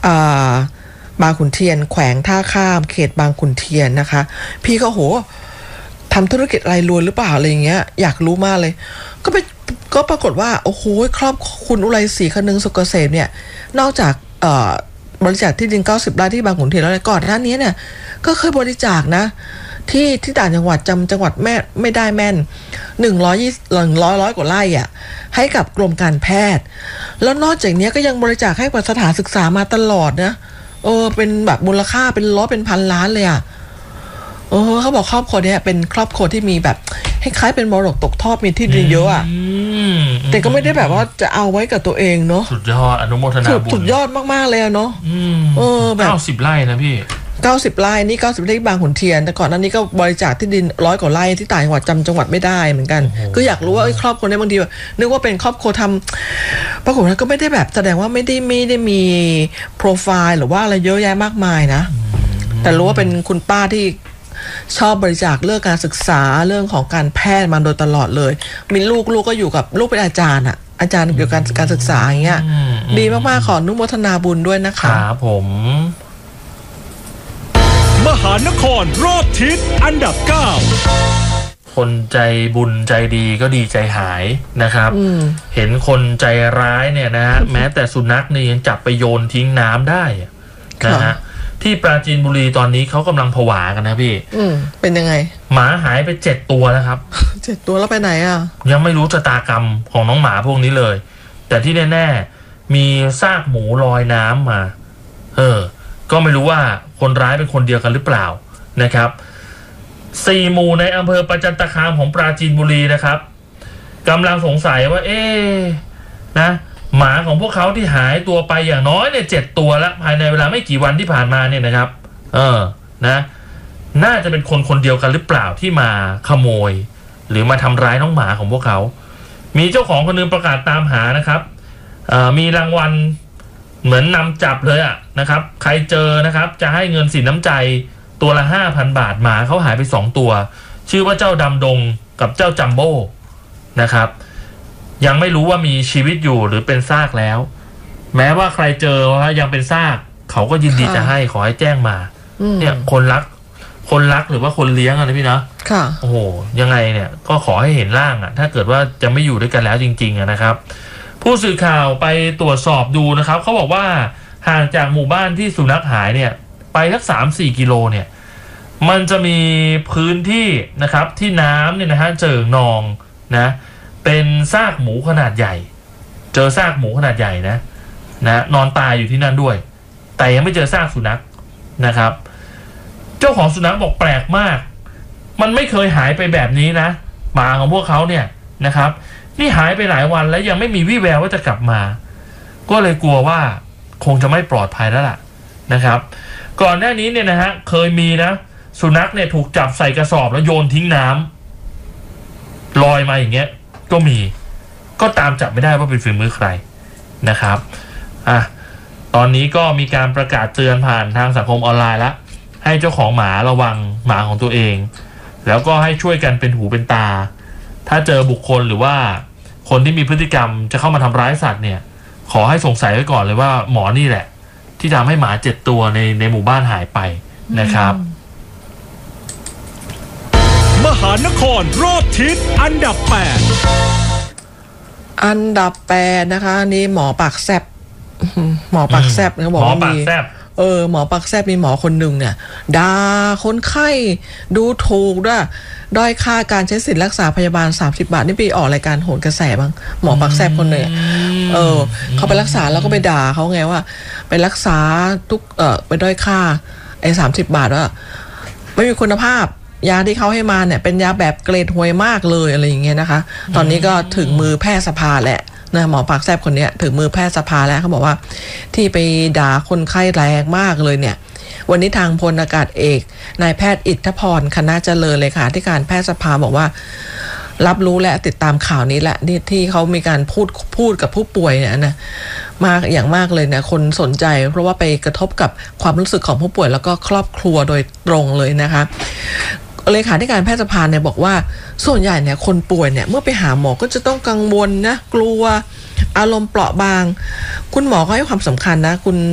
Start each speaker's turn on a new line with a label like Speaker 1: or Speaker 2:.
Speaker 1: อ่าบางขุนเทียนแขวงท่าข้ามเขตบางขุนเทียนนะคะพี่ก็โหทำธุรกิจอะไรรวยหรือเปล่าอะไรอย่างเงี้ยอยากรู้มากเลยก็ปรากฏว่าโอ้โหครอบคุณอุไรศรีคนึงสุกเกษมเนี่ยนอกจากบริจาคที่ดิน90 ไร่ที่บางขุนเทียนแล้วก่อนหน้านี้เนี่ยก็เคยบริจาคนะที่ต่างจังหวัดจังหวัดแม่ไม่ได้แม่น100กว่าไร่อ่ะให้กับกรมการแพทย์แล้วนอกจากนี้ก็ยังบริจาคให้กับสถานศึกษามาตลอดนะเป็นแบบมูลค่าเป็นร้อยเป็นพันล้านเลยอ่ะเขาบอกครอบครัวเนี้ยเป็นครอบครัวที่มีแบบคล้ายๆเป็นมรดกตกทอดมีที่ดินเยอะอ่ะแต่ก็ไม่ได้แบบว่าจะเอาไว้กับตัวเองเนาะ
Speaker 2: สุดยอดอนุโมทนาบุญ
Speaker 1: สุดยอดมากๆเลยเนาะ
Speaker 2: แบบ90 ไร่นะพี่
Speaker 1: 90 ไร่นี่90 ไร่บางขุนเทียนแต่ก่อนหน้านี้ก็บริจาคที่ดิน100 กว่าไร่ที่ต่างจังหวัดจังหวัดไม่ได้เหมือนกันก็อยากรู้ว่าครอบครัวนี้บางทีนึกว่าเป็นครอบครัวทำปรากฏว่าก็ไม่ได้แบบแสดงว่าไม่ได้มีโปรไฟล์หรือว่าอะไรเยอะแยะมากมายนะแต่รู้ว่าเป็นคุณป้าที่ชอบบริจาคเรื่องการศึกษาเรื่องของการแพทย์มาโดยตลอดเลยมีลูกก็อยู่กับลูกเป็นอาจารย์เกี่ยวกับการศึกษาอย่างเงี้ยดีมากๆขออนุโมทนาบุญด้วยนะคะ
Speaker 2: ครับผม
Speaker 3: มหานครรอบทิศอันดับ9
Speaker 2: คนใจบุญใจดีก็ดีใจหายนะครับเห็นคนใจร้ายเนี่ยนะแม้แต่สุนัขนี่ยังจับไปโยนทิ้งน้ำได้นะฮะที่ปราจีนบุรีตอนนี้เขากำลังผวากันนะพี่
Speaker 1: เป็นยังไง
Speaker 2: หมาหายไป7 ตัวแล้วครับ
Speaker 1: 7 ตัวแล้วไปไหนอ่ะ
Speaker 2: ยังไม่รู้ชะตากรรมของน้องหมาพวกนี้เลยแต่ที่แน่ๆมีซากหมูลอยน้ำมาก็ไม่รู้ว่าคนร้ายเป็นคนเดียวกันหรือเปล่านะครับ4 หมู่ในอำเภอประจันตคามของปราจีนบุรีนะครับกำลังสงสัยว่านะหมาของพวกเขาที่หายตัวไปอย่างน้อยเนี่ย7 ตัวแล้วภายในเวลาไม่กี่วันที่ผ่านมาเนี่ยนะครับนะน่าจะเป็นคนเดียวกันหรือเปล่าที่มาขโมยหรือมาทำร้ายน้องหมาของพวกเขามีเจ้าของคนนึงประกาศตามหานะครับมีรางวัลเหมือนนำจับเลยนะครับใครเจอนะครับจะให้เงินสินน้ำใจตัวละ 5,000 บาทหมาเขาหายไป2 ตัวชื่อว่าเจ้าดำดงกับเจ้าจัมโบ้นะครับยังไม่รู้ว่ามีชีวิตอยู่หรือเป็นซากแล้วแม้ว่าใครเจอว่ายังเป็นซากเขาก็ยินดีจะให้ขอให้แจ้งมาเนี่ยคนรักหรือว่าคนเลี้ยงนะพี่นะโอ้โหยังไงเนี่ยก็ขอให้เห็นร่างถ้าเกิดว่าจะไม่อยู่ด้วยกันแล้วจริงๆนะครับผู้สื่อข่าวไปตรวจสอบดูนะครับเขาบอกว่าห่างจากหมู่บ้านที่สุนัขหายเนี่ยไปสัก 3-4 กิโลเนี่ยมันจะมีพื้นที่นะครับที่น้ำเนี่ยนะฮะเจิ่งนองนะเป็นซากหมูขนาดใหญ่เจอซากหมูขนาดใหญ่นะนอนตายอยู่ที่นั่นด้วยแต่ยังไม่เจอซากสุนัขนะครับเจ้าของสุนัขบอกแปลกมากมันไม่เคยหายไปแบบนี้นะหมาของพวกเขาเนี่ยนะครับนี่หายไปหลายวันแล้วยังไม่มีวี่แววว่าจะกลับมาก็เลยกลัวว่าคงจะไม่ปลอดภัยแล้วล่ะนะครับก่อนหน้านี้เนี่ยนะฮะเคยมีนะสุนัขเนี่ยถูกจับใส่กระสอบแล้วโยนทิ้งน้ำลอยมาอย่างเงี้ยก็มีก็ตามจับไม่ได้ว่าเป็นฝีมือใครนะครับตอนนี้ก็มีการประกาศเตือนผ่านทางสังคมออนไลน์แล้วให้เจ้าของหมาระวังหมาของตัวเองแล้วก็ให้ช่วยกันเป็นหูเป็นตาถ้าเจอบุคคลหรือว่าคนที่มีพฤติกรรมจะเข้ามาทำร้ายสัตว์เนี่ยขอให้สงสัยไว้ก่อนเลยว่าหมอนี่แหละที่ทำให้หมา7 ตัวในหมู่บ้านหายไปนะครับ
Speaker 3: มหานครรอบทิศอันดับ
Speaker 1: 8นะคะนี่หมอปากแซบหมอปากแซบเขาบอกว่ามีหมอปากแซบมีหมอคนหนึ่งเนี่ยด่าคนไข้ดูถูกด้วยด้อยค่าการใช้สิทธิรักษาพยาบาล30 บาทนี่ไปออกรายการโหนกระแสบ้างหมอปากแซบคนหนึ่งเขาไปรักษาแล้วก็ไปด่าเขาไงว่าไปรักษาทุกไปด้อยค่า30 บาทว่าไม่มีคุณภาพยาที่เขาให้มาเนี่ยเป็นยาแบบเกรดห่วยมากเลยอะไรอย่างเงี้ยนะคะตอนนี้ก็ถึงมือแพทยสภาแหละนะหมอปากแซบคนนี้ถึงมือแพทยสภาแล้วเขาบอกว่าที่ไปด่าคนไข้แรงมากเลยเนี่ยวันนี้ทางพลอากาศเอกนายแพทย์อิทธพรคณะเจริญเลยค่ะที่การแพทยสภาบอกว่ารับรู้และติดตามข่าวนี้แหละที่เขามีการพูดกับผู้ป่วยเนี่ยนะมากอย่างมากเลยเนี่ยคนสนใจเพราะว่าไปกระทบกับความรู้สึกของผู้ป่วยแล้วก็ครอบครัวโดยตรงเลยนะคะเลขาธิการแพทยสภาเนี่ยบอกว่าส่วนใหญ่เนี่ยคนป่วยเนี่ยเมื่อไปหาหมอก็จะต้องกังวลนะกลัวอารมณ์เปราะบางคุณหมอก็ให้ความสำคัญนะคุณ